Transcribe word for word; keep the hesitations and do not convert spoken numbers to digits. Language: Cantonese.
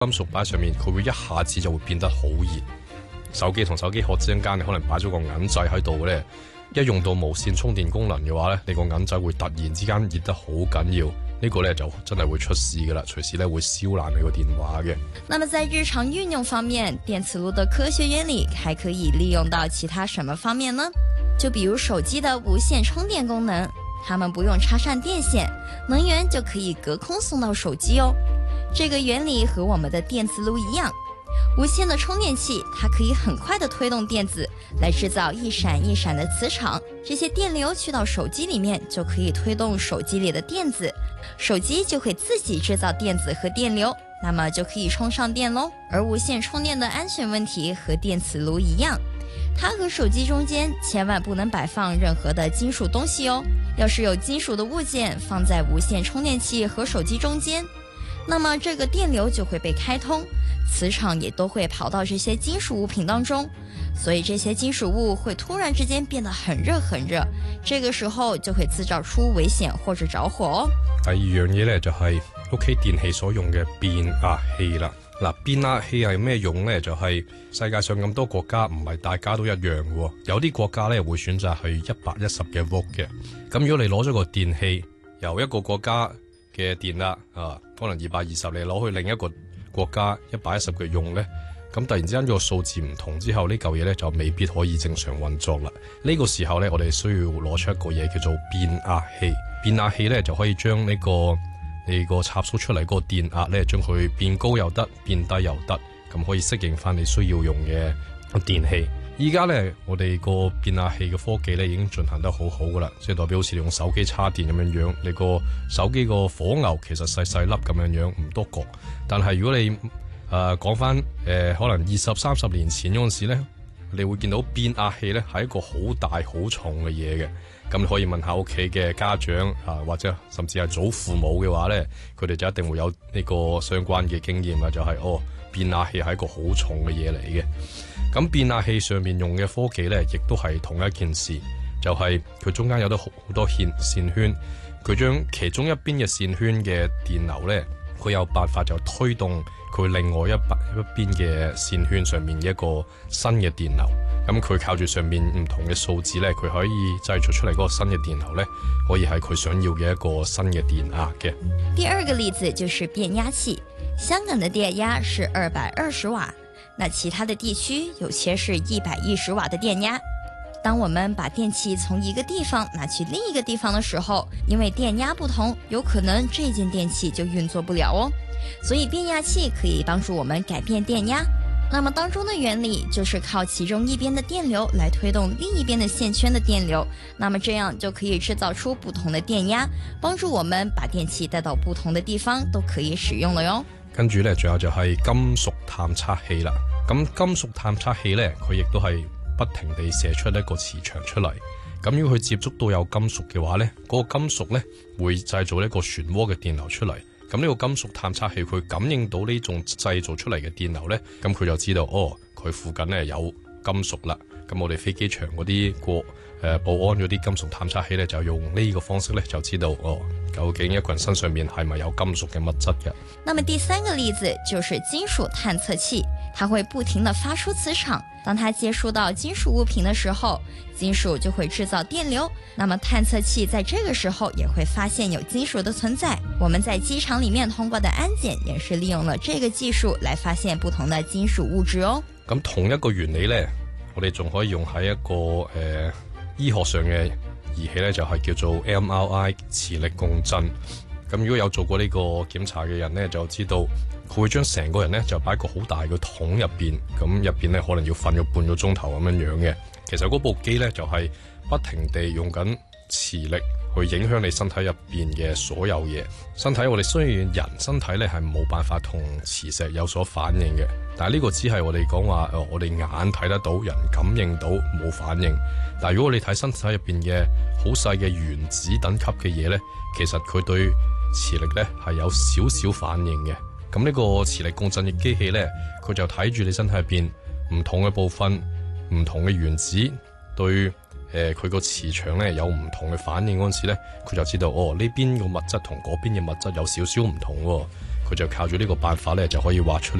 金屬擺上面，佢會一下子就會變得好熱。手機同手機殼之間，你可能擺咗個銀掣喺度咧，一用到無線充電功能嘅話咧，你個銀掣會突然之間熱得好緊要，呢個咧就真係會出事噶啦，隨時咧會燒爛你個電話嘅。 那麼在日常運用方面，電磁爐的科學原理還可以利用到其他什麼方面呢？就比如手機的無線充電功能，它們不用插上電線，能源就可以隔空送到手機哦。這個原理和我們的電磁爐一樣，無線的充電器它可以很快的推動電子來製造一閃一閃的磁場，這些電流去到手機裡面就可以推動手機裡的電子，手機就會自己製造電子和電流，那麼就可以充上電咯。而無線充電的安全問題和電磁爐一樣，它和手機中間千萬不能擺放任何的金屬東西哦，要是有金屬的物件放在無線充電器和手機中間，那麼這個電流就會被開通，磁場也都會跑到這些金屬物品當中，所以這些金屬物會突然之間變得很熱很熱，這個時候就會製造出危險或者着火哦。 第二樣嘢咧就係屋企電器所用嘅變壓器啦。嗱，變壓器係咩用呢？就係、是、世界上咁多國家唔係大家都一樣嘅，有啲國家咧會選擇去一百一十嘅 volt 嘅。咁如果你攞咗個電器由一個國家嘅電壓啊，可能二百二十，你攞去另一個國家一百一十嘅用呢，咁突然之間個數字唔同之後，呢嚿嘢咧就未必可以正常運作啦。呢、這個時候咧，我哋需要攞出一個嘢叫做變壓器。變壓器咧就可以將呢、這個你個插蘇出嚟個電壓咧，將佢變高又得，變低又得，咁可以適應翻你需要用嘅電器。依家咧，我哋個變壓器嘅科技咧已經進行得好好噶啦，即係代表好似你用手機叉電咁樣樣，你個手機個火牛其實細細粒咁樣樣，唔多角。但係如果你誒講翻誒可能二十三十年前嗰陣時咧，你會見到變壓器咧係一個好大好重嘅嘢嘅。咁你可以問下屋企嘅家長啊，或者甚至係祖父母嘅話咧，佢哋就一定會有呢個相關嘅經驗啦，就係、是、哦變壓器係一個好重嘅嘢嚟嘅。咁變壓器上面用嘅科技咧，亦都係同一件事，就係、是、佢中間有得好多線線圈，佢將其中一邊嘅線圈嘅電流咧，佢有辦法就推動佢另外一一邊嘅線圈上面嘅一個新嘅電流。咁佢靠住上面唔同嘅數字咧，佢可以製造出嚟嗰個新嘅電流咧，可以係佢想要嘅一個新嘅電壓嘅。 第二個例子就是變壓器，香港的電壓是二百二十瓦，那其他的地區有些是一百一十瓦的電壓。當我們把電器從一個地方拿去另一個地方的時候，因為電壓不同，有可能這件電器就運作不了哦。所以變壓器可以幫助我們改變電壓。那麼當中的原理就是靠其中一邊的電流來推動另一邊的線圈的電流，那麼這樣就可以製造出不同的電壓，幫助我們把電器帶到不同的地方都可以使用了喲。 跟住呢，仲有就係金屬探測器啦。咁金屬探測器呢，佢亦都係不停地射出一個磁場出嚟。咁如果佢接觸到有金屬嘅話呢，嗰、嗰個金屬呢會製造一個漩渦嘅電流出嚟。咁呢個金屬探測器佢感應到呢種製造出嚟嘅電流呢，咁佢就知道哦，佢附近呢有金屬啦。咁我哋飛機場嗰啲過誒、呃、保安嗰啲金屬探測器呢，就用呢個方式呢，就知道哦，究竟一個人身上面係咪有金屬嘅物質嘅。 那麼第三個例子就是金屬探測器，它會不停地發出磁場，當它接觸到金屬物品的時候，金屬就會製造電流，那麼探測器在這個時候也會發現有金屬的存在。我們在機場裡面通過的安檢也是利用了這個技術來發現不同的金屬物質哦。 咁同一個原理呢，我哋仲可以用喺一個誒、呃、醫學上嘅儀器呢，就係、是、叫做 M R I 磁力共振。咁如果有做過呢個檢查嘅人呢，就知道佢會將成個人呢就擺個好大嘅桶入邊，咁入邊呢可能要瞓咗半個鐘頭咁樣樣嘅。其實嗰部機呢，就係、是、不停地用緊磁力去影響你身體入邊嘅所有嘢。身體我哋雖然人身體呢係冇辦法同磁石有所反應嘅，但係呢個只係我哋講話，誒我哋眼睇得到，人感應到冇反應。但係如果你睇身體入邊嘅好細嘅原子等級嘅嘢呢，其實佢對磁力呢係有少少反應嘅。咁呢個磁力共振嘅機器呢，佢就睇住你身體入邊唔同嘅部分、唔同嘅原子對誒佢個磁場呢有唔同嘅反應嗰陣時呢，佢就知道哦，呢邊個物質同嗰邊嘅物質有少少唔同喎。 佢就靠住呢個辦法咧就可以畫出